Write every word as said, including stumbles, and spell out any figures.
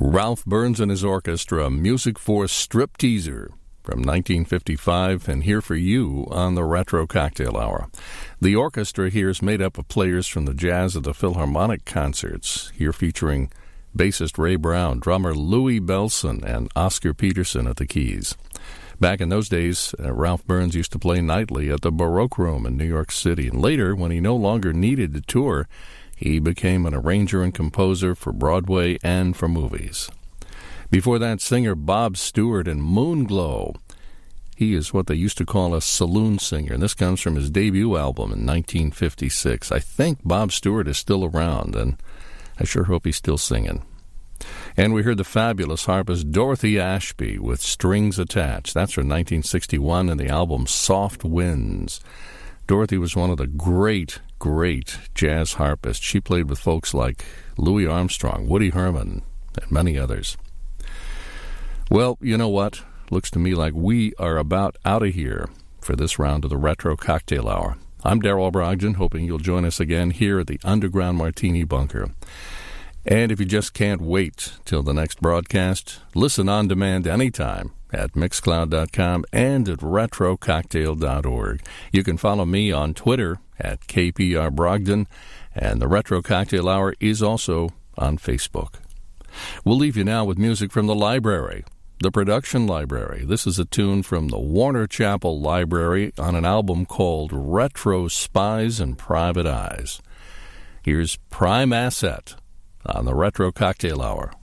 Ralph Burns and his orchestra, Music for Stripteaser from nineteen fifty-five, and here for you on the Retro Cocktail Hour. The orchestra here is made up of players from the Jazz of the Philharmonic concerts, here featuring bassist Ray Brown, drummer Louis Bellson, and Oscar Peterson at the keys. Back in those days, uh, Ralph Burns used to play nightly at the Baroque Room in New York City, and later, when he no longer needed to tour, he became an arranger and composer for Broadway and for movies. Before that, singer Bob Stewart and Moonglow. He is what they used to call a saloon singer, and this comes from his debut album in nineteen fifty-six. I think Bob Stewart is still around, and I sure hope he's still singing. And we heard the fabulous harpist Dorothy Ashby with Strings Attached. That's from nineteen sixty-one and the album Soft Winds. Dorothy was one of the great, great jazz harpists. She played with folks like Louis Armstrong, Woody Herman, and many others. Well, you know what? Looks to me like we are about out of here for this round of the Retro Cocktail Hour. I'm Darrell Brogdon, hoping you'll join us again here at the Underground Martini Bunker. And if you just can't wait till the next broadcast, listen on demand anytime at mixcloud dot com and at retro cocktail dot org. You can follow me on Twitter at K P R Brogdon, and the Retro Cocktail Hour is also on Facebook. We'll leave you now with music from the library, the production library. This is a tune from the Warner Chappell Library on an album called Retro Spies and Private Eyes. Here's Prime Asset on the Retro Cocktail Hour.